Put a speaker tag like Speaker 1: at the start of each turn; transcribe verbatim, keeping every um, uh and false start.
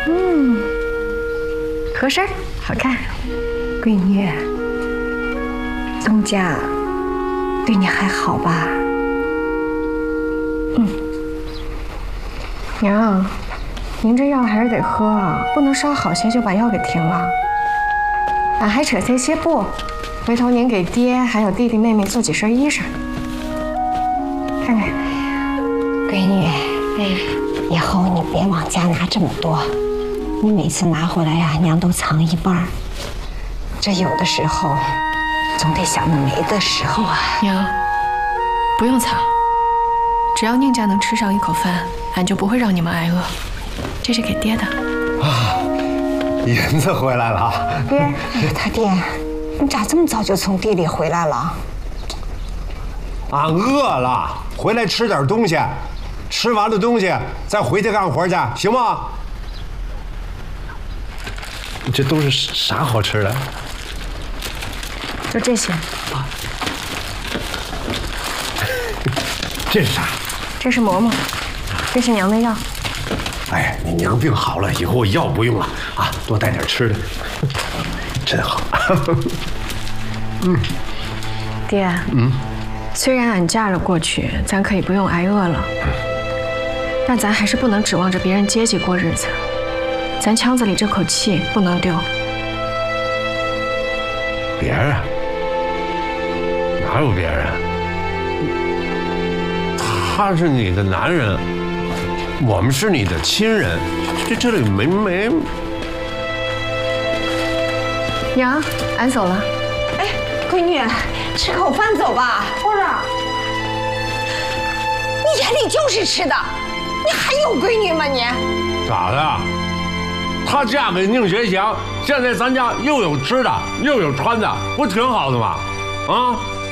Speaker 1: 嗯，合身，好看。闺女，东家对你还好吧？嗯。娘，您这药还是得喝啊，不能稍好些就把药给停了。俺还扯些些布，回头您给爹还有弟弟妹妹做几身衣裳。看看，
Speaker 2: 闺女，哎，以后你别往家拿这么多，你每次拿回来呀，娘都藏一半。这有的时候，总得想着没的时候啊。
Speaker 1: 娘，不用藏，只要宁家能吃上一口饭，俺就不会让你们挨饿。这是给爹的。
Speaker 3: 啊，银子回来了。
Speaker 2: 爹，哎呀，他爹，你咋这么早就从地里回来了？
Speaker 3: 俺饿了，回来吃点东西，吃完了东西再回去干活去，行吗？这都是啥好吃的？
Speaker 1: 就这些。
Speaker 3: 啊，这是啥？
Speaker 1: 这是馍馍，这是娘的药。
Speaker 3: 哎，你娘病好了以后药不用了啊，多带点吃的，真好。
Speaker 1: 嗯，爹，嗯，虽然俺嫁了过去，咱可以不用挨饿了，但咱还是不能指望着别人接济过日子，咱腔子里这口气不能丢。
Speaker 3: 别人？哪有别人？他是你的男人，我们是你的亲人，这这里没没。
Speaker 1: 娘，俺走了。
Speaker 2: 哎，闺女，吃口饭走吧。
Speaker 1: 不是，
Speaker 2: 你眼里就是吃的，你还有闺女吗你？
Speaker 3: 咋的？她嫁给宁学祥，现在咱家又有吃的又有穿的，不挺好的吗？啊！